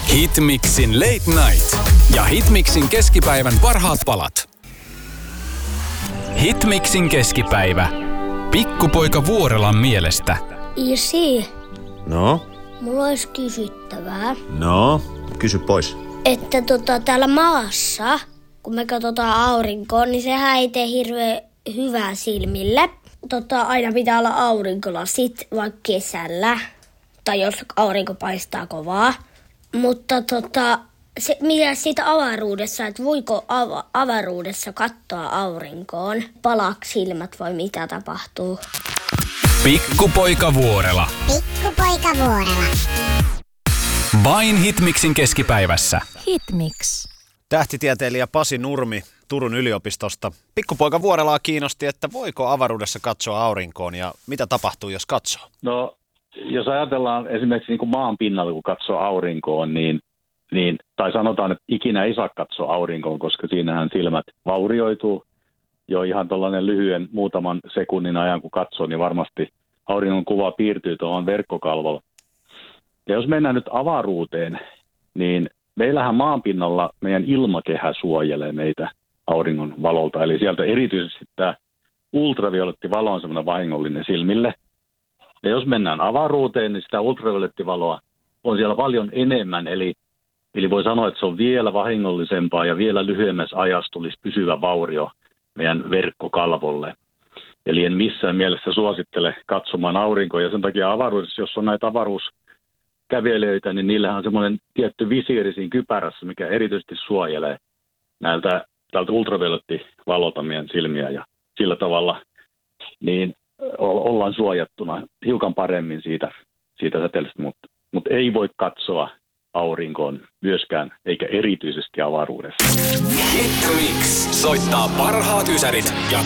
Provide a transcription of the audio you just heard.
Hitmixin Late Night ja Hitmixin keskipäivän parhaat palat. Hitmixin keskipäivä. Pikkupoika Vuorelan mielestä. Isi, No? mulla olisi kysyttävää. No? Kysy pois. Että täällä maassa, kun me katsotaan aurinkoon, niin sehän ei tee hirveän hyvää silmille. Aina pitää olla aurinkolasit vaikka kesällä. Tai jos aurinko paistaa kovaa. Mutta mitä siitä avaruudessa, että voiko avaruudessa katsoa aurinkoon? Palaako silmät vai mitä tapahtuu? Pikkupoika Vuorela. Pikkupoika Vuorela. Vain Hitmixin keskipäivässä. Hitmix. Tähtitieteilijä Pasi Nurmi Turun yliopistosta. Pikkupoika Vuorelaa kiinnosti, että voiko avaruudessa katsoa aurinkoon ja mitä tapahtuu, jos katsoo? No, jos ajatellaan esimerkiksi niin kuin maan pinnalla, kun katsoo aurinkoon, niin, tai sanotaan, että ikinä ei saa katsoa aurinkoon, koska siinähän silmät vaurioituu jo ihan tuollainen lyhyen muutaman sekunnin ajan, kun katsoo, niin varmasti auringon kuva piirtyy tuohon verkkokalvolle. Ja jos mennään nyt avaruuteen, niin meillähän maanpinnalla meidän ilmakehä suojelee meitä auringon valolta. Eli sieltä erityisesti tämä ultraviolettivalo on semmoinen vahingollinen silmille. Ja jos mennään avaruuteen, niin sitä ultraviolettivaloa on siellä paljon enemmän. Eli voi sanoa, että se on vielä vahingollisempaa ja vielä lyhyemmässä ajassa tulisi pysyvä vaurio meidän verkkokalvolle. Eli en missään mielessä suosittele katsomaan aurinkoa. Ja sen takia avaruudessa, jos on näitä avaruuskävelijöitä, niin niillähän on semmoinen tietty visiiri siinä kypärässä, mikä erityisesti suojelee tältä ultraviolettivalolta meidän silmiä. Ja sillä tavalla niin ollaan suojattuna hiukan paremmin siitä säteilystä, mutta ei voi katsoa aurinkoon myöskään, eikä erityisesti avaruudessa. Hitmix soittaa parhaat ysärit ja